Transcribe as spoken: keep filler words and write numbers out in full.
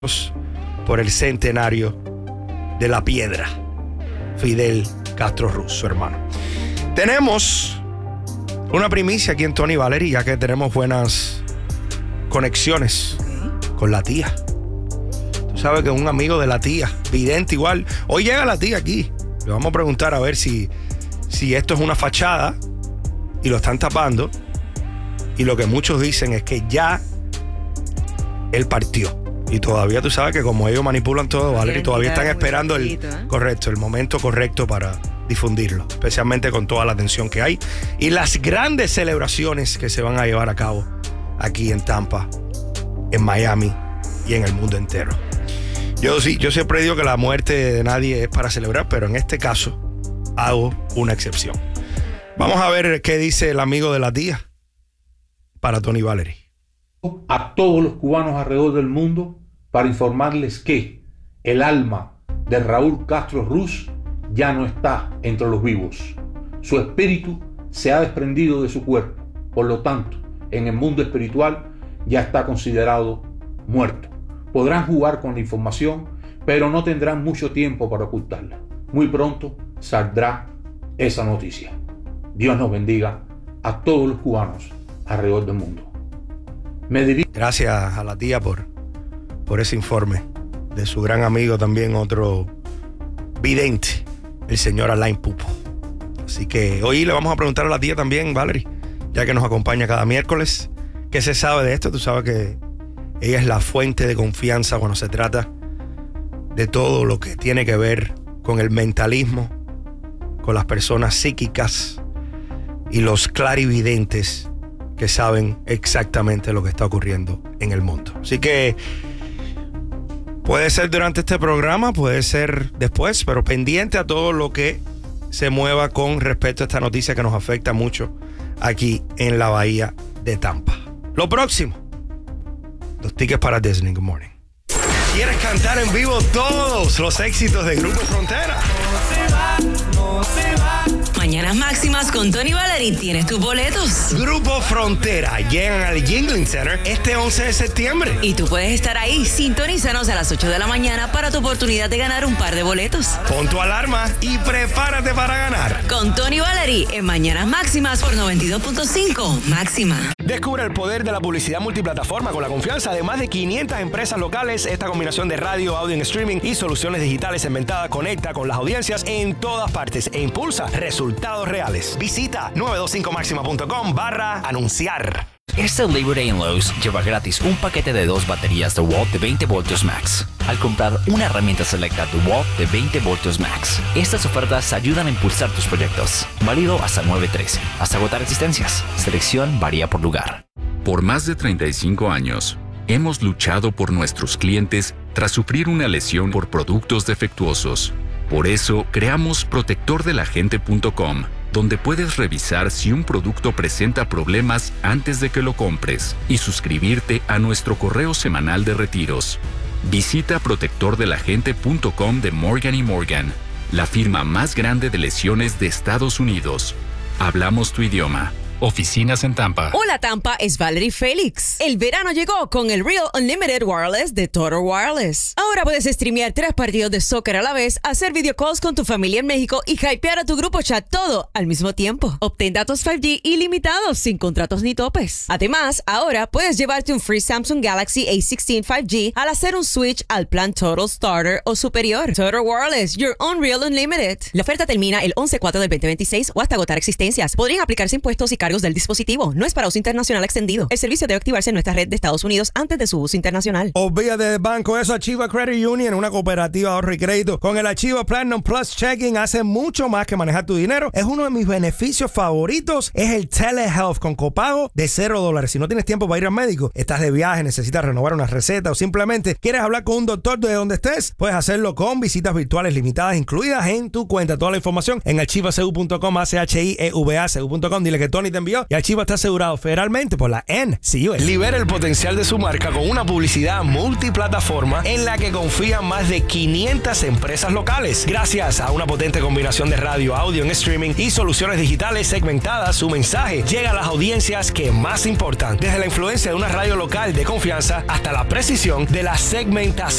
por el centenario de la piedra, Fidel Castro Ruz, su hermano. Tenemos una primicia aquí en Tony Valery, ya que tenemos buenas conexiones con la tía. Tú sabes que un amigo de la tía, vidente igual, hoy llega la tía aquí. Le vamos a preguntar a ver si, si esto es una fachada y lo están tapando, y lo que muchos dicen es que ya él partió. Y todavía tú sabes que como ellos manipulan todo, Valery, todavía están esperando el, correcto, el momento correcto para difundirlo, especialmente con toda la atención que hay y las grandes celebraciones que se van a llevar a cabo aquí en Tampa, en Miami y en el mundo entero. Yo sí, yo siempre digo que la muerte de nadie es para celebrar, pero en este caso hago una excepción. Vamos a ver qué dice el amigo de la tía para Tony Valery. A todos los cubanos alrededor del mundo para informarles que el alma de Raúl Castro Ruz ya no está entre los vivos. Su espíritu se ha desprendido de su cuerpo. Por lo tanto, en el mundo espiritual ya está considerado muerto. Podrán jugar con la información, pero no tendrán mucho tiempo para ocultarla. Muy pronto saldrá esa noticia. Dios nos bendiga a todos los cubanos alrededor del mundo. Me dirijo. Gracias a la tía por, por ese informe de su gran amigo, también otro vidente, el señor Alain Pupo. Así que hoy le vamos a preguntar a la tía también, Valery, ya que nos acompaña cada miércoles, ¿qué se sabe de esto? Tú sabes que ella es la fuente de confianza cuando se trata de todo lo que tiene que ver con el mentalismo, con las personas psíquicas y los clarividentes que saben exactamente lo que está ocurriendo en el mundo. Así que puede ser durante este programa, puede ser después, pero pendiente a todo lo que se mueva con respecto a esta noticia que nos afecta mucho aquí en la bahía de Tampa. Lo próximo, los tickets para Disney. Good morning. ¿Quieres cantar en vivo todos los éxitos de Grupo Frontera? No se va, no se va. Mañanas máximas con Tony Valery, tienes tus boletos. Grupo Frontera llegan al Jingling Center este once de septiembre. Y tú puedes estar ahí, sintonízanos a las ocho de la mañana para tu oportunidad de ganar un par de boletos. Pon tu alarma y prepárate para ganar. Con Tony Valery en Mañanas Máximas por noventa y dos punto cinco Máxima. Descubre el poder de la publicidad multiplataforma con la confianza de más de quinientas empresas locales. Esta combinación de radio, audio en streaming y soluciones digitales inventadas conecta con las audiencias en todas partes e impulsa resultados reales. Visita nueve dos cinco máxima punto com barra anunciar. Este Labor Day en Lowe's lleva gratis un paquete de dos baterías DeWalt de veinte voltios max al comprar una herramienta selecta DeWalt de veinte voltios max. Estas ofertas ayudan a impulsar tus proyectos. Válido hasta nueve trece, hasta agotar existencias. Selección varía por lugar. Por más de treinta y cinco años, hemos luchado por nuestros clientes tras sufrir una lesión por productos defectuosos. Por eso, creamos protector de la gente punto com, donde puedes revisar si un producto presenta problemas antes de que lo compres y suscribirte a nuestro correo semanal de retiros. Visita protector de la gente punto com de Morgan y Morgan, la firma más grande de lesiones de Estados Unidos. Hablamos tu idioma. Oficinas en Tampa. Hola Tampa, es Valery Félix. El verano llegó con el Real Unlimited Wireless de Total Wireless. Ahora puedes streamear tres partidos de soccer a la vez, hacer video calls con tu familia en México y hypear a tu grupo chat todo al mismo tiempo. Obtén datos cinco G ilimitados sin contratos ni topes. Además, ahora puedes llevarte un free Samsung Galaxy A dieciséis cinco G al hacer un switch al plan Total Starter o superior. Total Wireless, your own Real Unlimited. La oferta termina el once cuatro del veinte veintiséis o hasta agotar existencias. Podrían aplicarse impuestos y cargos del dispositivo. No es para uso internacional extendido. El servicio debe activarse en nuestra red de Estados Unidos antes de su uso internacional. Olvídate del banco, eso. Achieva Credit Union, una cooperativa de ahorro y crédito. Con el Achieva Platinum Plus Checking hace mucho más que manejar tu dinero. Es uno de mis beneficios favoritos. Es el telehealth con copago de cero dólares. Si no tienes tiempo para ir al médico, estás de viaje, necesitas renovar una receta o simplemente quieres hablar con un doctor de donde estés, puedes hacerlo con visitas virtuales limitadas incluidas en tu cuenta. Toda la información en achieva c u punto com, A C H I E V A C U punto com. Dile que Tony te envió y el chivo está asegurado federalmente por la N C U S. Libera el potencial de su marca con una publicidad multiplataforma en la que confían más de quinientas empresas locales. Gracias a una potente combinación de radio, audio en streaming y soluciones digitales segmentadas, su mensaje llega a las audiencias que más importan. Desde la influencia de una radio local de confianza hasta la precisión de la segmentación